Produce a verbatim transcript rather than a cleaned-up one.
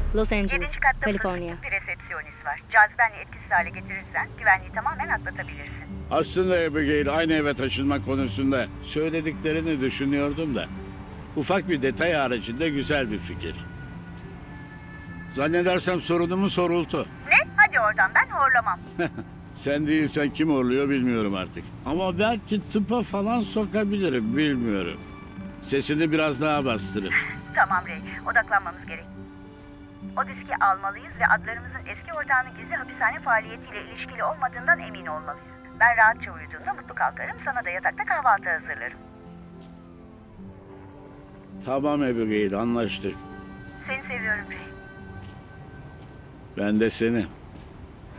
Los Angeles, Yedinci katta Kaliforniya. profesyonel bir resepsiyonist var. Cazibenle etkisiz hale getirirsen güvenliği tamamen atlatabilirsin. Aslında Abigail aynı eve taşınma konusunda söylediklerini düşünüyordum da. Ufak bir detay haricinde güzel bir fikir. Zannedersem sorunumu sorultu. Ne? Hadi oradan, ben horlamam. Sen değilsen kim oluyor bilmiyorum artık. Ama belki tıpa falan sokabilirim, bilmiyorum. Sesini biraz daha bastırır. Tamam Ray, odaklanmamız gerek. O diski almalıyız ve adlarımızın eski ortağının gizli hapishane faaliyetiyle ilişkili olmadığından emin olmalıyız. Ben rahatça uyuduğumda mutlu kalkarım, sana da yatakta kahvaltı hazırlarım. Tamam Abigail, anlaştık. Seni seviyorum Ray. Ben de seni.